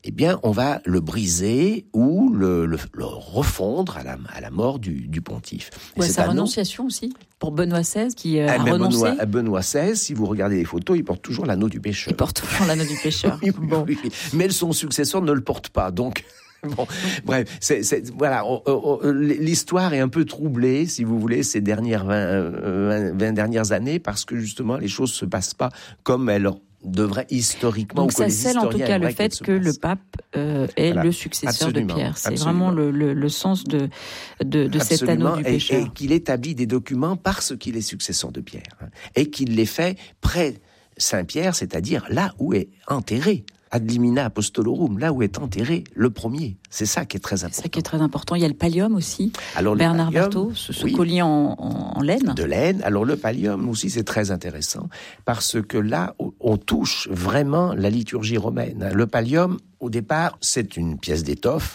eh bien, on va le briser ou le refondre à la mort du pontife. Ouais, sa renonciation aussi, pour Benoît XVI qui a renoncé. Benoît XVI, si vous regardez les photos, il porte toujours l'anneau du pécheur. Il porte toujours l'anneau du pécheur. Oui. Mais son successeur ne le porte pas, donc... Bon, bref, voilà, l'histoire est un peu troublée, si vous voulez, ces dernières 20 dernières années, parce que justement, les choses se passent pas comme elles devraient historiquement. Donc ça scelle en tout cas le fait que le pape est le successeur de Pierre. C'est vraiment le sens de cet anneau du pécheur. Et qu'il établit des documents parce qu'il est successeur de Pierre. Et qu'il les fait près Saint-Pierre, c'est-à-dire là où est enterré. Ad limina apostolorum, là où est enterré le premier. C'est ça qui est très important. C'est ça qui est très important. Il y a le pallium aussi. Alors, Bernard Berthaud, ce collier en laine. De laine. Alors le pallium aussi, c'est très intéressant parce que là, on touche vraiment la liturgie romaine. Le pallium, au départ, c'est une pièce d'étoffe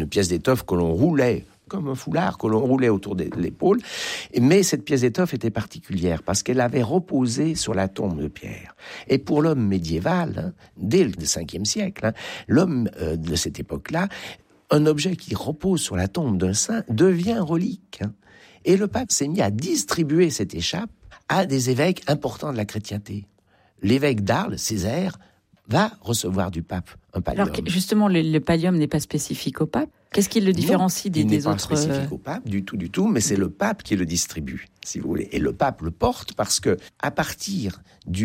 que l'on roulait comme un foulard que l'on roulait autour de l'épaule. Mais cette pièce d'étoffe était particulière parce qu'elle avait reposé sur la tombe de Pierre. Et pour l'homme médiéval, dès le 5e siècle, l'homme de cette époque-là, un objet qui repose sur la tombe d'un saint devient relique. Et le pape s'est mis à distribuer cette écharpe à des évêques importants de la chrétienté. L'évêque d'Arles, Césaire, va recevoir du pape un pallium. Alors justement, le pallium n'est pas spécifique au pape. Qu'est-ce qui le différencie des autres ? Il n'est pas spécifique au pape du tout, mais c'est le pape qui le distribue, si vous voulez. Et le pape le porte parce que, à partir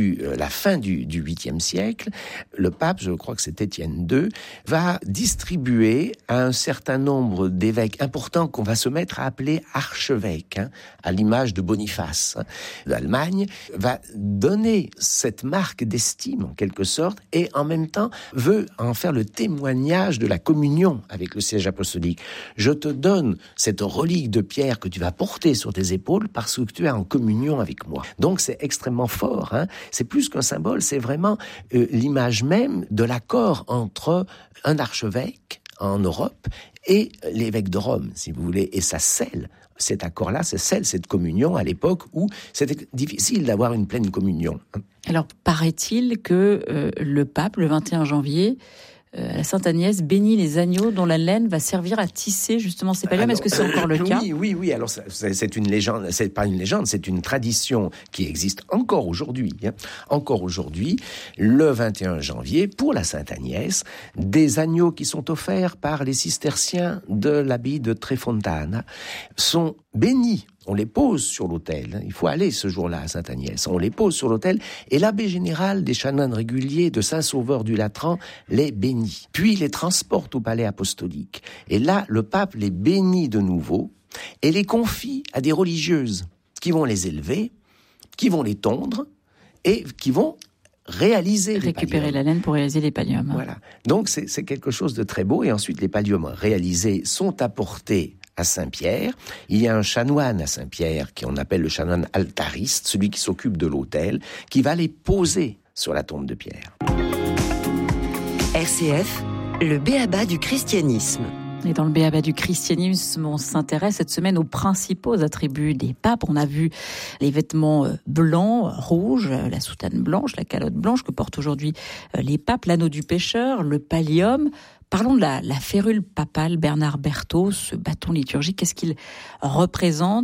la fin du 8e siècle, le pape, je crois que c'est Étienne II, va distribuer à un certain nombre d'évêques importants qu'on va se mettre à appeler archevêques, à l'image de Boniface d'Allemagne, va donner cette marque d'estime, en quelque sorte, et en même temps veut en faire le témoignage de la communion avec le siège apostolique. Je te donne cette relique de Pierre que tu vas porter sur tes épaules parce que tu es en communion avec moi. Donc c'est extrêmement fort. C'est plus qu'un symbole, c'est vraiment l'image même de l'accord entre un archevêque en Europe et l'évêque de Rome, si vous voulez. Et ça scelle cet accord-là, ça scelle cette communion à l'époque où c'était difficile d'avoir une pleine communion. Alors, paraît-il que le pape, le 21 janvier, la Sainte Agnès bénit les agneaux dont la laine va servir à tisser justement ces palliums. Est-ce que c'est encore le cas ? Oui. Alors c'est une légende. C'est pas une légende, c'est une tradition qui existe encore aujourd'hui. Encore aujourd'hui, le 21 janvier, pour la Sainte Agnès, des agneaux qui sont offerts par les cisterciens de l'abbaye de Trefontana sont bénis. On les pose sur l'autel. Il faut aller ce jour-là à Sainte-Agnès. On les pose sur l'autel et l'abbé général des chanoines réguliers de Saint-Sauveur du Latran les bénit. Puis les transporte au palais apostolique. Et là, le pape les bénit de nouveau et les confie à des religieuses qui vont les élever, qui vont les tondre et qui vont récupérer la laine pour réaliser les palliums. Voilà. Donc c'est quelque chose de très beau. Et ensuite, les palliums réalisés sont apportés à Saint-Pierre. Il y a un chanoine à Saint-Pierre qu'on appelle le chanoine altariste, celui qui s'occupe de l'autel, qui va les poser sur la tombe de Pierre. RCF, le b.a.-ba du christianisme. Et dans le b.a.-ba du christianisme, on s'intéresse cette semaine aux principaux attributs des papes. On a vu les vêtements blancs, rouges, la soutane blanche, la calotte blanche que portent aujourd'hui les papes, l'anneau du pécheur, le pallium. Parlons de la férule papale, Bernard Berthaud, ce bâton liturgique. Qu'est-ce qu'il représente ?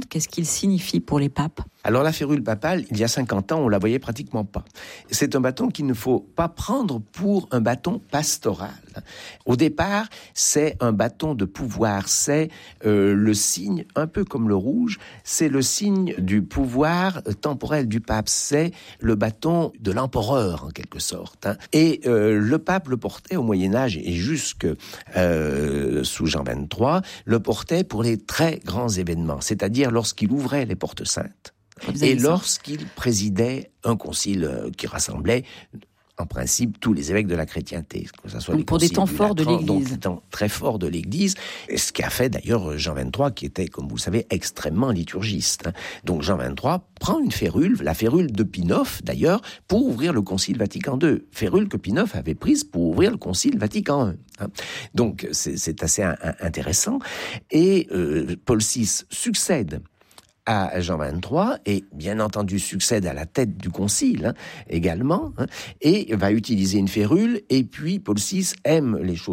Qu'est-ce qu'il signifie pour les papes ? Alors la férule papale, il y a 50 ans, on la voyait pratiquement pas. C'est un bâton qu'il ne faut pas prendre pour un bâton pastoral. Au départ, c'est un bâton de pouvoir. C'est le signe, un peu comme le rouge, c'est le signe du pouvoir temporel du pape. C'est le bâton de l'empereur, en quelque sorte. Et le pape le portait au Moyen-Âge et jusque sous Jean XXIII, le portait pour les très grands événements, c'est-à-dire lorsqu'il ouvrait les portes saintes et lorsqu'il présidait un concile qui rassemblait en principe tous les évêques de la chrétienté, que ça soit donc pour des temps forts de l'Église. Donc des temps très forts de l'Église, et ce qu'a fait d'ailleurs Jean XXIII, qui était, comme vous le savez, extrêmement liturgiste. Donc Jean XXIII prend une férule, la férule de Pie IX d'ailleurs, pour ouvrir le Concile Vatican II. Férule que Pie IX avait prise pour ouvrir le Concile Vatican I. Donc c'est assez intéressant. Et Paul VI succède à Jean XXIII et bien entendu succède à la tête du concile également, et va utiliser une férule. Et puis Paul VI aime les choses